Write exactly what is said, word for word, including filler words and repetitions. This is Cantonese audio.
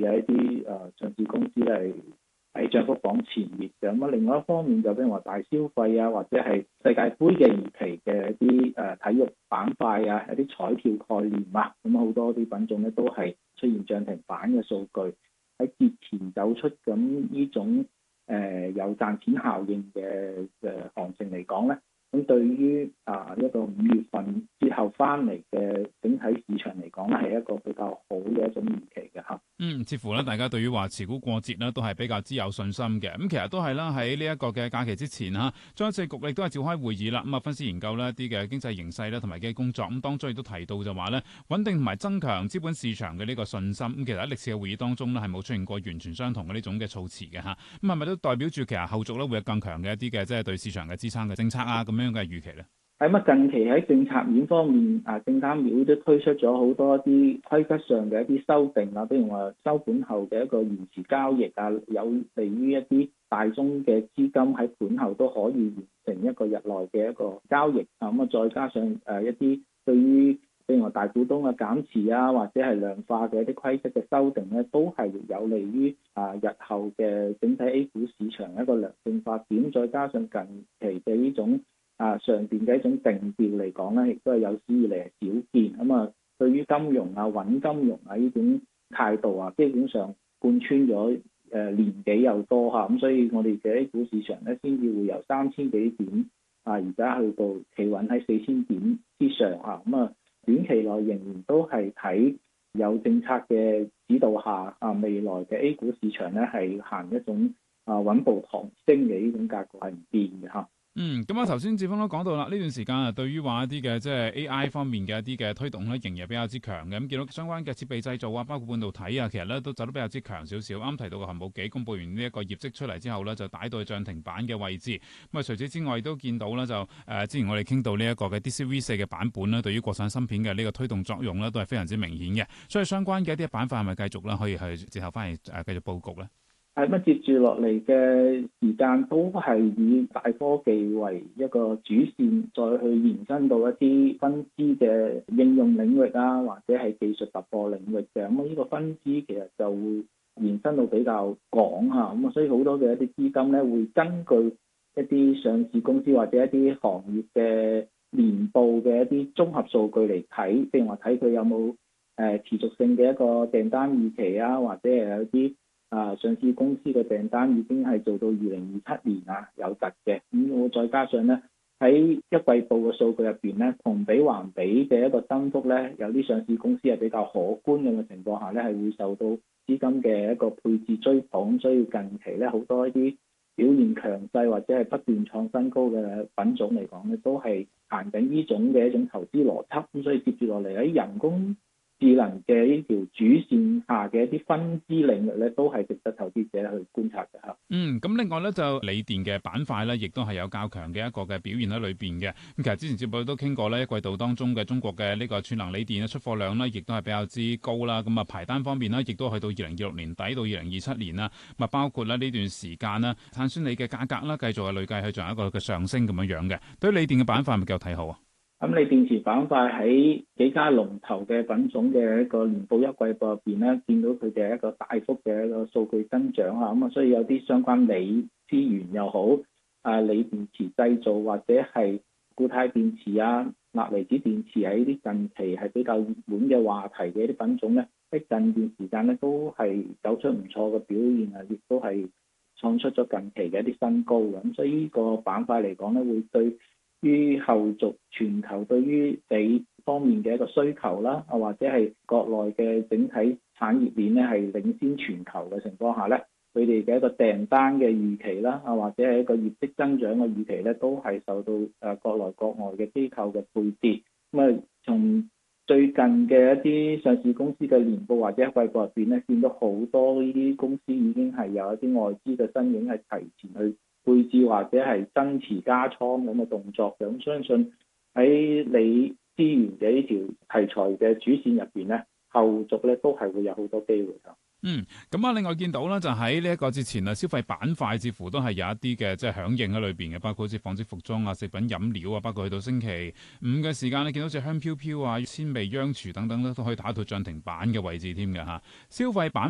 嘅一啲誒上市公司係喺漲幅榜前列嘅。咁啊，另外一方面就譬如話大消費啊，或者係世界盃嘅預期嘅一啲誒體育板塊啊，一啲彩票概念啊，咁好多啲品種咧都係出現漲停板嘅數據。喺節前走出咁呢種誒、呃、有賺錢效應嘅誒行情嚟講咧，咁對於啊一個五月份之後翻嚟嘅整體市場嚟講咧，係一個比較好嘅一種預期嘅嚇。 嗯，似乎咧大家對於話持股過節咧都係比較之有信心嘅。咁其實都係啦，喺呢一個嘅假期之前嚇，中央政局亦都係召開會議啦。咁啊，分析研究呢一啲嘅經濟形勢咧同埋嘅工作。咁當中亦都提到就話咧，穩定同埋增強資本市場嘅呢個信心。咁其實喺歷史嘅會議當中呢，係冇出現過完全相同嘅呢種嘅措辭嘅嚇。咁係咪都代表住其實後續咧會有更強嘅一啲嘅即係對市場嘅支撐嘅政策啊咁樣嘅預期咧？ 喺乜近期喺政策面方面，啊證監會都推出咗好多啲規則上嘅一啲修訂啊，比如話收盤後嘅一個延遲交易啊，有利於一啲大宗嘅資金喺盤後都可以完成一個日內嘅一個交易啊，咁啊再加上誒一啲對於譬如話大股東嘅減持啊，或者係量化嘅一啲規則嘅修訂咧，都係有利於啊日後嘅整體 A 股市場一個良性發展，再加上近期嘅呢種啊，上邊嘅一種定調嚟講咧，亦都係有史以嚟係少見。咁啊，對於金融啊、穩金融啊呢種態度啊，基本上貫穿咗誒年幾又多嚇。咁所以我哋嘅 A 股市場咧，先至會由三千幾點啊，而家去到企穩喺四千點之上嚇。咁啊，短期內仍然都係睇有政策嘅指導下啊，未來嘅 A 股市場咧係行一種啊穩步抬升嘅呢種格局係唔變嘅嚇。 嗯，咁啊，頭先志峰都講到啦，呢段時間啊，對於話一啲嘅即係 A I 方面嘅一啲嘅推動咧，仍然比較之強嘅。咁見到相關嘅設備製造啊，包括半導體啊，其實咧都走得比較之強少少。啱提到嘅恒寶幾公佈完呢一個業績出嚟之後咧，就帶到去漲停板嘅位置。咁啊，除此之外，亦都見到咧就誒、呃，之前我哋傾到呢一個嘅 D C V 四嘅版本咧，對於國產芯片嘅呢個推動作用咧，都係非常之明顯嘅。所以相關嘅一啲板塊係咪繼續咧，可以去之後翻嚟誒繼續佈局咧？ 係乜接住落嚟嘅時間都係以大科技為一個主線，再去延伸到一啲分支嘅應用領域啊，或者係技術突破領域嘅。咁啊，呢個分支其實就會延伸到比較廣嚇。咁啊，所以好多嘅一啲資金咧，會根據一啲上市公司或者一啲行業嘅年報嘅一啲綜合數據嚟睇，譬如話睇佢有冇誒持續性嘅一個訂單預期啊，或者係有啲啊！上市公司嘅訂單已經係做到二零二七年啊，有突嘅。咁我再加上咧喺一季報嘅數據入邊咧，同比環比嘅一個增幅咧，有啲上市公司係比較可觀嘅情況下咧，係會受到資金嘅一個配置追捧。所以近期咧好多一啲表現強勢或者係不斷創新高嘅品種嚟講咧，都係行緊呢種嘅一種投資邏輯。咁所以接住落嚟喺人工智能嘅呢條主線下嘅一啲分支領域咧，都係值得投資者去觀察嘅嚇。 嗯，咁另外咧就鋰電嘅板塊咧，亦都係有較強嘅一個嘅表現喺裏邊嘅。咁其實之前節目都傾過咧，一季度當中嘅中國嘅呢個串能鋰電嘅出貨量咧，亦都係比較之高啦。咁啊排單方面呢，亦都去到二零二六年底到二零二七年啦。咁啊包括咧呢段時間啦，碳酸鋰嘅價格啦，繼續係累計去進行一個嘅上升咁樣樣嘅。對於鋰電嘅板塊係咪繼續睇好啊？ 咁你電池板塊喺幾家龍頭嘅品種嘅一個年報一季報入邊咧，見到佢哋一個大幅嘅一個數據增長啊，咁啊，所以有啲相關鋰資源又好，啊鋰電池製造或者係固態電池啊、鈉離子電池喺啲近期係比較熱門嘅話題嘅一啲品種咧，喺近段時間咧都係走出唔錯嘅表現啊，亦都係創出咗近期嘅一啲新高嘅。咁所以呢個板塊嚟講咧，會對於後續全球對於鋰方面嘅一個需求啦，啊或者係國內嘅整體產業鏈咧係領先全球嘅情況下咧，佢哋嘅一個訂單嘅預期啦，啊或者係一個業績增長嘅預期咧，都係受到誒國內國外嘅機構嘅配置。咁啊，從最近嘅一啲上市公司嘅年報或者季報入邊咧，見到好多呢啲公司已經係有一啲外資嘅身影係提前去配置或者係增持加倉咁嘅動作嘅。咁相信喺鋰資源嘅呢條題材嘅主線入邊咧，後續咧都係會有好多機會㗎。 嗯，咁啊，另外見到咧就喺呢一個節前啊，消費板塊似乎都係有一啲嘅即係響應喺裏邊嘅，包括好似紡織服裝啊、食品飲料啊，包括去到星期五嘅時間，你見到隻香飄飄啊、鮮味央廚等等咧，都可以打到漲停板嘅位置添嘅嚇。消費板